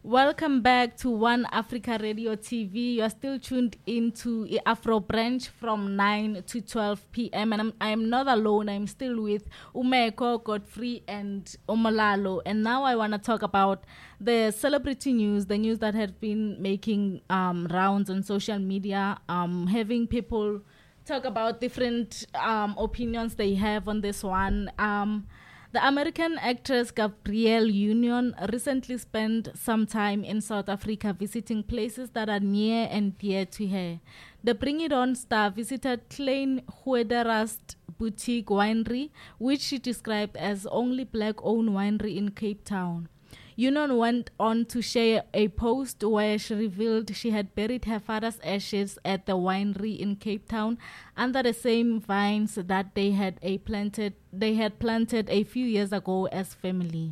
Welcome back to One Africa Radio TV. You are still tuned into Afro Branch from 9 to 12 p.m. And I am not alone. I'm still with Umeko, Godfrey, and Omolalo. And now I want to talk about the celebrity news, the news that has been making rounds on social media, having people talk about different opinions they have on this one. The American actress Gabrielle Union recently spent some time in South Africa visiting places that are near and dear to her. The Bring It On star visited Klein Goederust Boutique Winery, which she described as only black-owned winery in Cape Town. Union went on to share a post where she revealed she had buried her father's ashes at the winery in Cape Town under the same vines that they had planted a few years ago as family.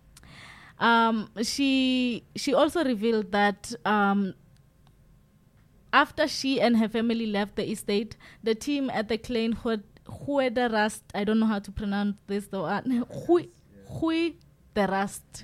She also revealed that after she and her family left the estate, the team at the Klein Goederust, I don't know how to pronounce this though, Goederust.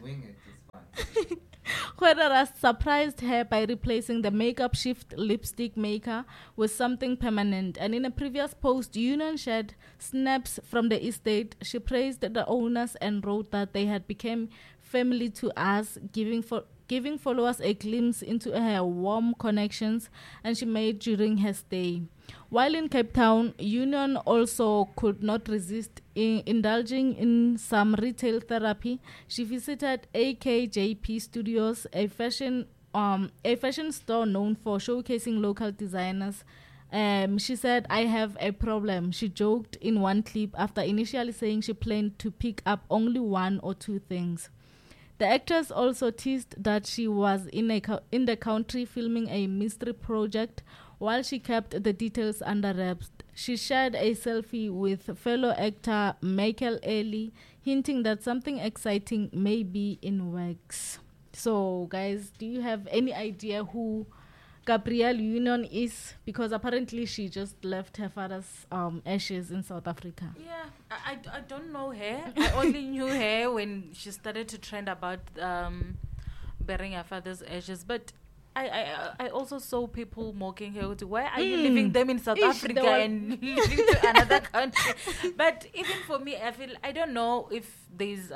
Goederust surprised her by replacing the makeup shift lipstick maker with something permanent. And in a previous post, Union shared snaps from the estate. She praised the owners and wrote that they had become family to us, giving followers a glimpse into her warm connections and she made during her stay. While in Cape Town, Union also could not resist indulging in some retail therapy. She visited AKJP Studios, a fashion store known for showcasing local designers. She said, "I have a problem," she joked in one clip after initially saying she planned to pick up only one or two things. The actress also teased that she was in the country filming a mystery project while she kept the details under wraps. She shared a selfie with fellow actor Michael Ealy, hinting that something exciting may be in works. So, guys, do you have any idea who Gabrielle Union is? Because apparently she just left her father's ashes in South Africa. Yeah, I don't know her. I only knew her when she started to trend about burying her father's ashes. But I also saw people mocking her. Why are you leaving them in South Africa and leaving to another country? But even for me, I don't know if there's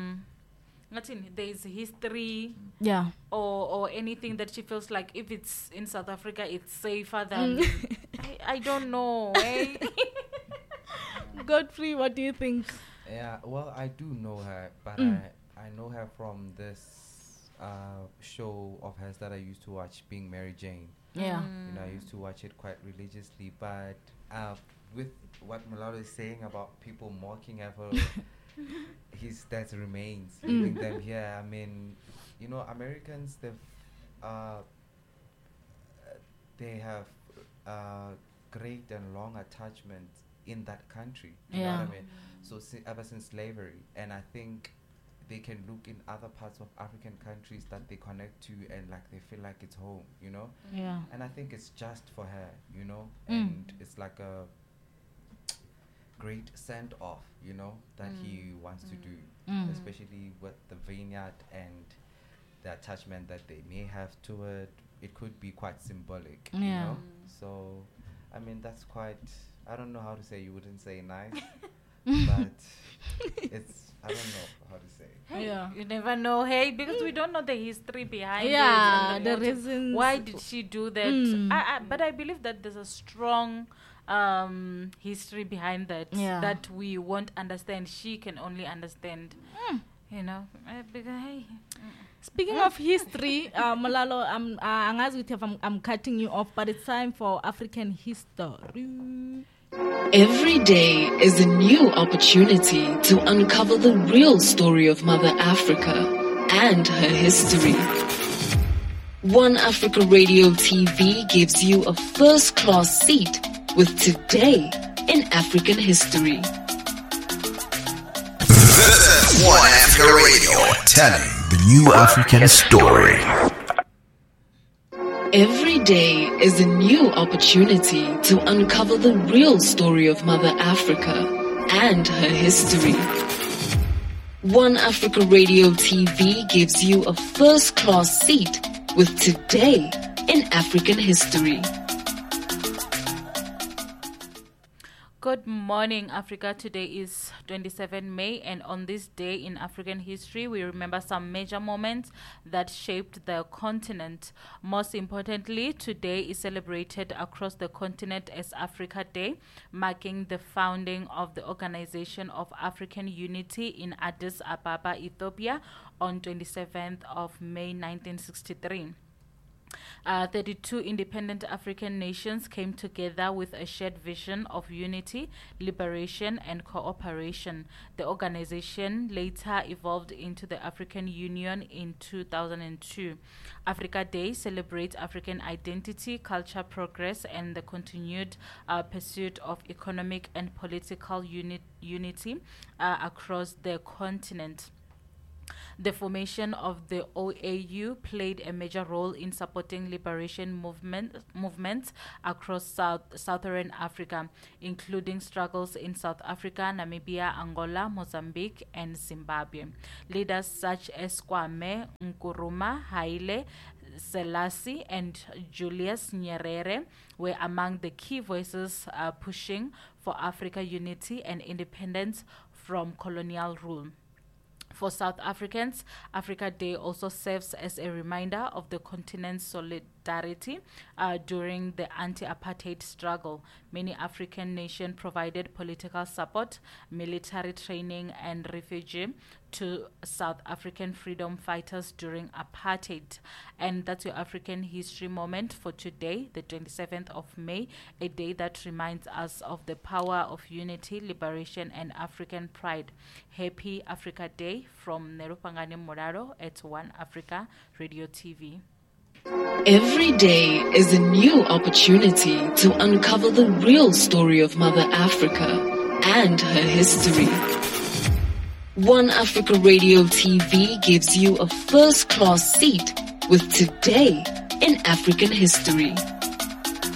history, or anything that she feels like if it's in South Africa, it's safer than. I don't know. Eh? Godfrey, what do you think? Yeah, well, I do know her, but I know her from this show of hers that I used to watch, Being Mary Jane. Yeah. You know, I used to watch it quite religiously, but with what Malalo is saying about people mocking her for his death remains, leaving them here. I mean, you know, Americans, they have great and long attachment in that country. You know what I mean? So ever since slavery, and I think they can look in other parts of African countries that they connect to and like they feel like it's home, you know? Yeah. And I think it's just for her, you know? And it's like a great send-off, you know, that he wants to do, especially with the vineyard and the attachment that they may have to it. It could be quite symbolic, you know? So, I mean, that's quite, I don't know how to say, you wouldn't say nice, but it's, I don't know how to say. Hey, you never know, because we don't know the history behind it. And the reasons. Why did she do that? But I believe that there's a strong history behind that that we won't understand. She can only understand, you know. Speaking of history, Malalo, I'm cutting you off, but it's time for African history. Every day is a new opportunity to uncover the real story of Mother Africa and her history. One Africa Radio TV gives you a first-class seat with Today in African History. This is One Africa Radio, telling the new African story. Every day is a new opportunity to uncover the real story of Mother Africa and her history. One Africa Radio TV gives you a first-class seat with Today in African History. Good morning, Africa. Today is 27 May, and on this day in African history, we remember some major moments that shaped the continent. Most importantly, today is celebrated across the continent as Africa Day, marking the founding of the Organization of African Unity in Addis Ababa, Ethiopia, on 27th of May 1963. 32 independent African nations came together with a shared vision of unity, liberation, and cooperation. The organization later evolved into the African Union in 2002. Africa Day celebrates African identity, culture, progress, and the continued pursuit of economic and political unity across the continent. The formation of the OAU played a major role in supporting liberation movements across Southern Africa, including struggles in South Africa, Namibia, Angola, Mozambique, and Zimbabwe. Leaders such as Kwame Nkrumah, Haile Selassie, and Julius Nyerere were among the key voices pushing for Africa unity and independence from colonial rule. For South Africans, Africa Day also serves as a reminder of the continent's solidarity during the anti-apartheid struggle. Many African nations provided political support, military training, and refugee to South African freedom fighters during apartheid. And that's your African history moment for today, the 27th of May, a day that reminds us of the power of unity, liberation, and African pride. Happy Africa Day from Nerupangane Moraro at One Africa Radio TV. Every day is a new opportunity to uncover the real story of Mother Africa and her history. One Africa Radio TV gives you a first-class seat with Today in African History.